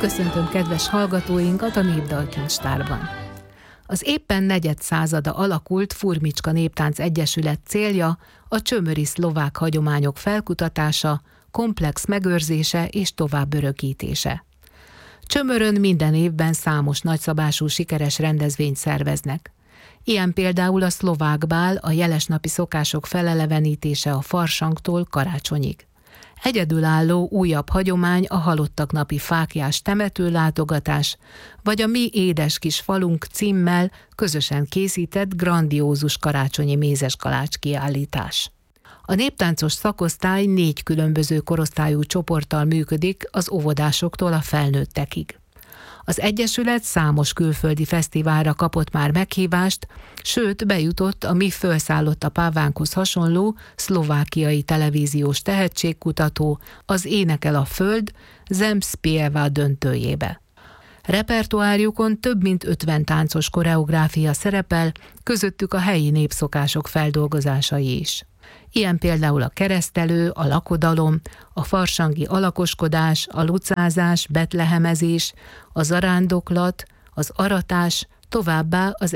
Köszöntöm kedves hallgatóinkat a Népdalkincstárban. Az éppen negyedszázada alakult Furmicska Néptánc Egyesület célja a csömöri szlovák hagyományok felkutatása, komplex megőrzése és továbbörökítése. Csömörön minden évben számos nagyszabású sikeres rendezvényt szerveznek. Ilyen például a szlovák bál, a jelesnapi szokások felelevenítése a farsangtól karácsonyig. Egyedülálló újabb hagyomány a halottak napi fáklyás temetőlátogatás, vagy a Mi édes kis falunk címmel közösen készített grandiózus karácsonyi mézeskalács kiállítás. A néptáncos szakosztály 4 különböző korosztályú csoporttal működik az óvodásoktól a felnőttekig. Az Egyesület számos külföldi fesztiválra kapott már meghívást, sőt bejutott a Mi fölszállott a pávánkhoz hasonló szlovákiai televíziós tehetségkutató, az Énekel a Föld Zemspieva döntőjébe. Repertoárjukon több mint 50 táncos koreográfia szerepel, közöttük a helyi népszokások feldolgozásai is. Ilyen például a keresztelő, a lakodalom, a farsangi alakoskodás, a lucázás, betlehemezés, a zarándoklat, az aratás, továbbá az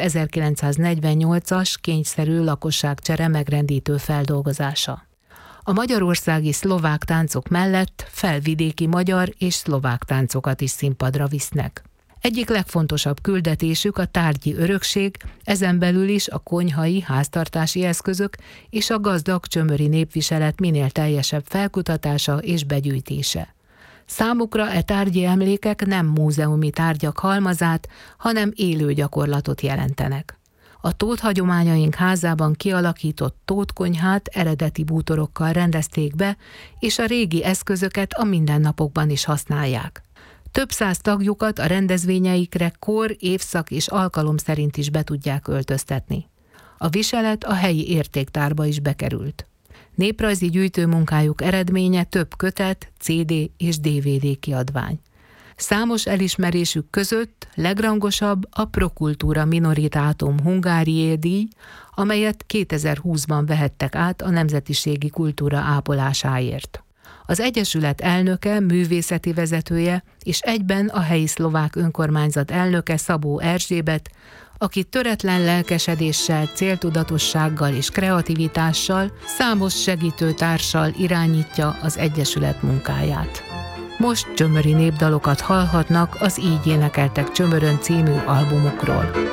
1948-as kényszerű lakosságcsere megrendítő feldolgozása. A magyarországi szlovák táncok mellett felvidéki magyar és szlovák táncokat is színpadra visznek. Egyik legfontosabb küldetésük a tárgyi örökség, ezen belül is a konyhai, háztartási eszközök és a gazdag csömöri népviselet minél teljesebb felkutatása és begyűjtése. Számukra e tárgyi emlékek nem múzeumi tárgyak halmazát, hanem élő gyakorlatot jelentenek. A tóthagyományaink házában kialakított tótkonyhát eredeti bútorokkal rendezték be, és a régi eszközöket a mindennapokban is használják. Több száz tagjukat a rendezvényeikre kor, évszak és alkalom szerint is be tudják öltöztetni. A viselet a helyi értéktárba is bekerült. Néprajzi gyűjtőmunkájuk eredménye több kötet, CD és DVD kiadvány. Számos elismerésük között legrangosabb a Prokultúra Minoritatum Hungariae díj, amelyet 2020-ban vehettek át a nemzetiségi kultúra ápolásáért. Az Egyesület elnöke, művészeti vezetője és egyben a helyi szlovák önkormányzat elnöke Szabó Erzsébet, aki töretlen lelkesedéssel, céltudatossággal és kreativitással, számos segítőtársal irányítja az Egyesület munkáját. Most csömöri népdalokat hallhatnak az Így énekeltek Csömörön című albumukról.